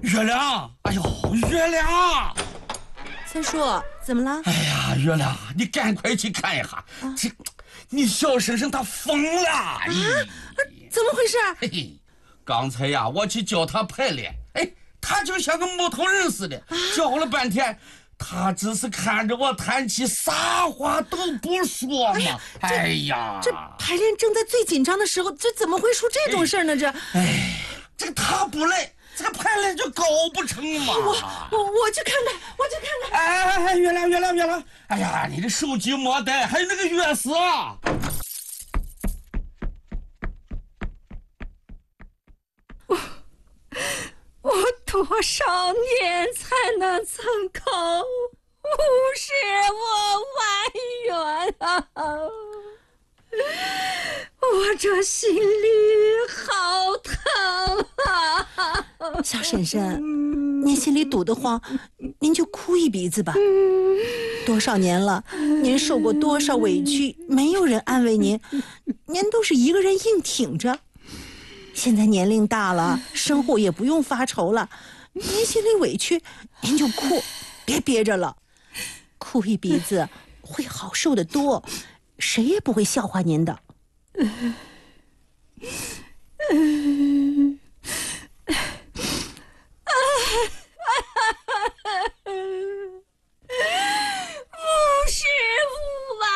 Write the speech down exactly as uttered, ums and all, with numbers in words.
月亮，哎呦，月亮！ 三叔，怎么了？ 哎呀，月亮，你赶快去看一下，啊、这，你小婶婶她疯了！啊， 怎么回事？ 嘿嘿，刚才呀，我去教她排练，哎，她就像个木头人似的，啊、教了半天。他只是看着我弹琴，啥话都不说嘛！哎呀， 这排练正在最紧张的时候，这怎么会出这种事呢？这， 哎，这个他不来，这个排练就搞不成嘛！ 我我我去看看，我去看看！ 哎哎哎，月亮月亮月亮！哎呀，你的手机没带，还有那个钥匙啊！ 我我多少年才能挣够五十万元啊！我这心里好疼啊！ 小婶婶，您心里堵得慌，您就哭一鼻子吧。多少年了，您受过多少委屈，没有人安慰您，您都是一个人硬挺着。现在年龄大了，生活也不用发愁了，您心里委屈，您就哭，别憋着了，哭一鼻子会好受得多，谁也不会笑话您的。